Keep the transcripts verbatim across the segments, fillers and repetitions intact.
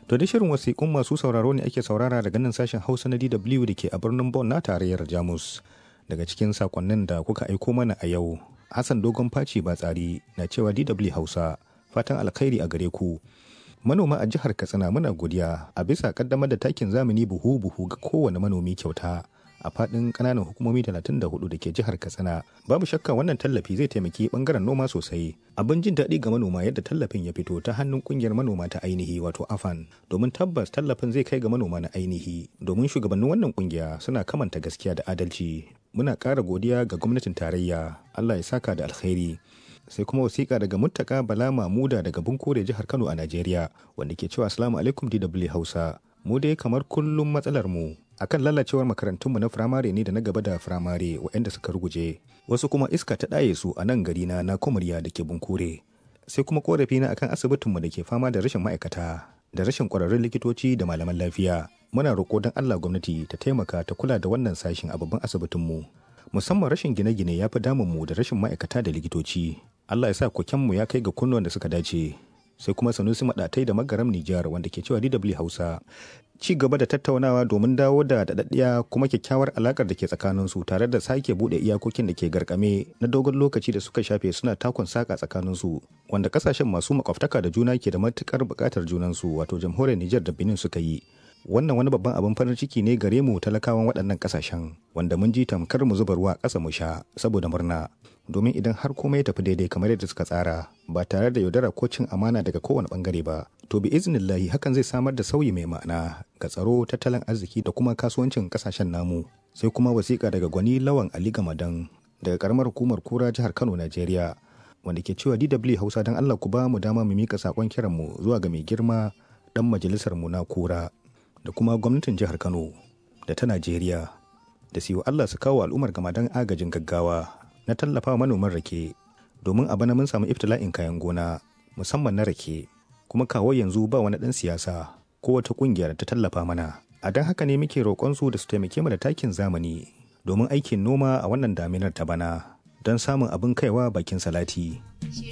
To da shirin wasiƙun masu sauraro ne ake saurara daga nan sashen Hausa na D W da ke a birnin Bonn na tarayyar Jamus. Daga cikin sakonnin da kuka aiko mana a yau, Hassan Dogon Faci Batsari na cewa D W Hausa fatan alkhairi a gare ku. Manoma a jihar Katsina muna godiya a bisa kaddamar da takin zamani buhu-buhu ga kowane manomi kyauta a fadin kananan hukumomi talatin da hudu da ke jihar Katsina. Babu shakka wannan tallafi zai taimaki bangaren noma sosai. Abin jin daɗi ga manoma yadda tallafin ya fito ta hannun kungiyar manoma ta ainihi wato AFAN, domin tabbas tallafin zai kai ga manoma na ainihi, domin shugabannin wannan kungiya suna kamanta gaskiya da adalci. Muna ƙara godiya ga gwamnatin tarayya. Allah ya saka da alkhairi. Sai kuma wasiƙa daga Muttaka Bala Mamuda daga Bunkure jihar Kano a Najeriya, wanda ke cewa assalamu alaikum D W Hausa. Mu dai kamar kullum matsalar mu akan lalacewar makarantunmu na firamare ne da na gaba da firamare waɗanda suka ruguje, wasu kuma iska ta ɗaye su a nan gari na na Kumurya da ke Bunkure. Sai kuma korafi na akan asibitinmu da ke fama da rashin ma'aikata da rashin ƙwararrun likitoci da malaman lafiya. Muna roƙo don Allah gwamnati ta taimaka ta kula da wannan sashin a babban asibitinmu. Musamman rashin gine-gine ya fi damunmu da rashin ma'aikata da likitoci. Allah ya sa kokenmu ya kai ga kunnuwan da suka dace. Sai kuma Sanusi Maɗatai da Magaram Nijar wanda ke cewa D W Hausa ci gaba da tattaunawa domin dawo da daɗaɗɗiya kuma kyakkyawar alakar da ke tsakaninsu tare da sake buɗe iyakokin da ke garkame na dogon lokaci da suka shafe suna takon saka tsakaninsu, wanda kasashen masu makwabtaka da juna ke da matukar buƙatar junansu wato jamhuriyar Nijar da Benin suka yi. Wannan wani babban abin farin ciki ne gare mu talakawan waɗannan kasashen, wanda mun ji tamkar mu zuba ruwa ƙasa mu sha saboda murna. Domin idan har komai ya tafi daidai kamar yadda suka tsara ba tare da yaudara ko cin amana daga kowane bangare ba, to bi iznillahi hakan zai samar da sauyi mai ma'ana ga tsaro, tattalin arziki da kuma kasuwancin kasashen namu. Sai kuma wasiƙa daga Gwani Lawan Ali Gamadan daga karamar hukumar Kura jihar Kano Najeriya, wanda ke cewa D W Hausa don Allah ku ba mu dama mu mika sakon kiran mu zuwa ga mai girma dan majalisar mu na Kura da kuma gwamnatin jihar Kano da ta Najeriya da su Allah su kawo al'ummar Gamadan agajin gaggawa na tallafa manoman rake, domin a bana mun samu iftila'in kayan gona musamman na rake, kuma kawo yanzu ba wani ɗan siyasa ko wata ƙungiyar ta tallafa mana. A don haka ne muke roƙon su da su taimake mu da takin zamani domin aikin noma a wannan daminar ta bana don samun abin kaiwa bakin salati.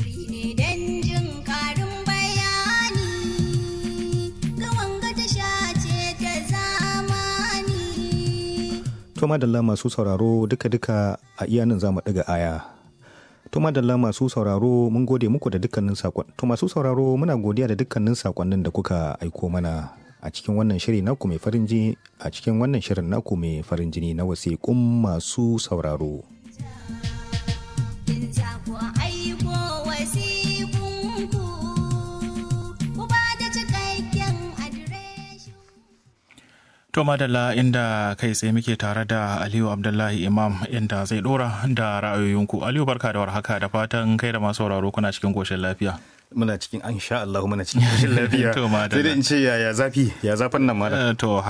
To madalla masu sauraro duka-duka a iya nan za mu ɗaga aya. To madalla masu sauraro mun gode muku da dukkanin sakon. To masu sauraro muna godiya da dukkanin sakonnin da kuka aiko mana a cikin wannan shiri naku mai farin jini a cikin wannan shirin naku mai farin jini na wasiƙun masu sauraro. To madalla inda kai tsaye muke tare da Aliyu Abdullahi Imam inda zai dora da ra'ayoyinku. Aliyu barka da warhaka, da fatan kai da masu sauraro kuna cikin koshin lafiya. Muna cikin insha Allah muna cikin koshin lafiya. Sai dai in ce yaya zafi ya zafin nan ma. To